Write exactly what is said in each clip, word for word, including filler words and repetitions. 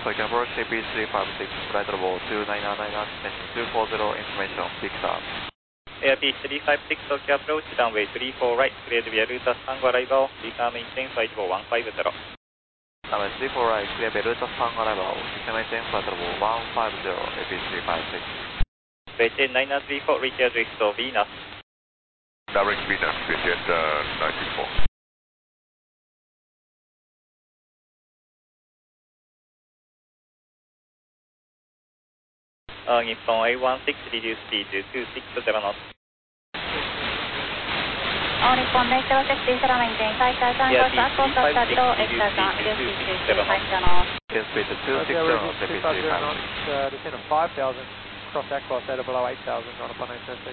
Tokyo approach A P three five six, flight level two nine nine nine, descending two four zero, information, Victor. A P three five six Tokyo approach, runway three four right, cleared via route Tango arrival, descend maintain flight level one five zero. Runway three four right, clear via route Tango arrival, descend maintain flight level one five zero, A P three five six. Beijing nine nine three four, reach direct to Venus. Direct Venus, Beijing uh, nine three four. Uh, Nippon A one six, reduce speed to two six zero knots. All Nippon eight zero six, diesel maintain five thousand, course back, course after zero, X thousand, reduce speed to two five zero knots. Yes, speed to two six zero knots, A P three five six. Uh, descend to five thousand, cross that course out of below eight thousand, on upon eight zero six.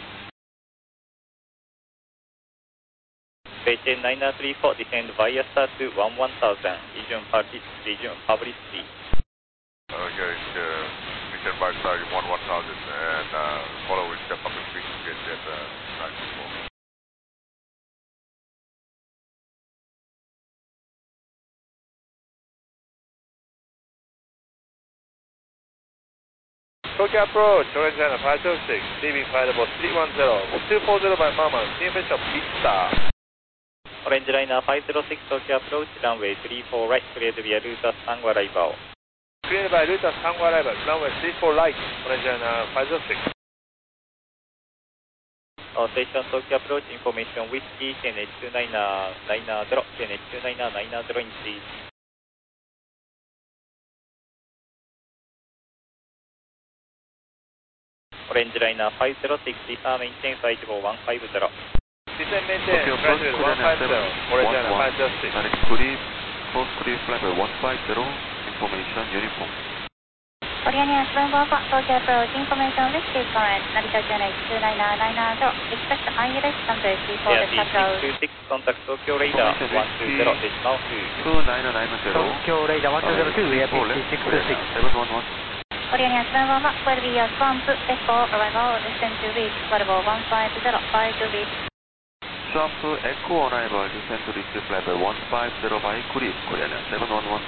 Beijing nine nine three four, descend via star to one one thousand, region publicity, region publicity. Okay, uh, Mission by star one one thousand and uh, follow with the public speech Beijing uh, nine three four. Tokyo approach, Orange China five zero six, leaving flight level three one zero, two four zero by Mama, information, Victor. Orange Liner five zero six Tokyo approach, runway three four right, cleared via route Tango arrival. Cleared by route Tango arrival, runway three four right, Orange Liner five zero six. Uh, station Tokyo approach, information whiskey, T N H two nine nine zero, T N H two nine nine zero in three. Orange Liner five zero six, descend maintain flight level one five zero. Descend maintain, flight level one five zero, Orange Liner five zero six. Direct clear, course clear, flight level one five zero, information, uniform. Korean Air seven one one, Tokyo approach, information whiskey current, Narita T N H two nine nine zero, expect high elevation runway three four A P approach. six two six, contact Tokyo radar one two zero, decimal two. two nine nine zero. Tokyo radar one two zero two, A P six two six. seven one one. Korean Air seven one one, will be a swamp, Echo, arrival, descend to reach, level one five zero, five to reach. Swamp Echo arrival, descend to reach flight level one five zero by Korea, Korean Air seven one one.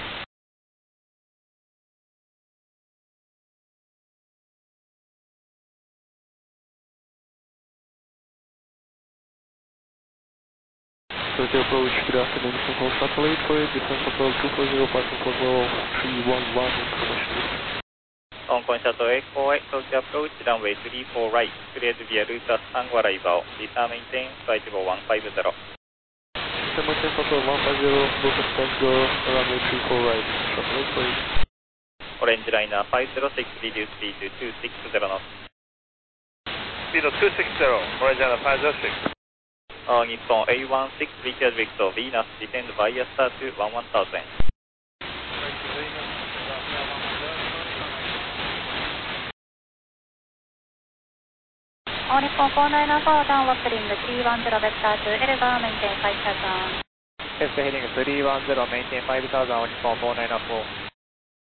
Tokyo approach, good afternoon, Central Satellite, for descent control two four zero five four zero three one one, information. Hong Kong Shuttle Echo eight, Tokyo approach, runway three four right, cleared via route Tango arrival, descend maintain, flight level one five zero. Descend maintain control one five zero, Lotus Tango, runway three four right, Satellite, please. Orange Liner five zero six, reduce speed to two six zero knots. Speed of two six zero, Orange Liner five zero six. Uh, Nippon A one six, reach direct to Venus, descend via star to one one thousand. All Nippon four nine four, downward heading three one zero, vector to Elba, maintain five thousand. Vector heading three one zero, maintain five thousand, All Nippon four nine four.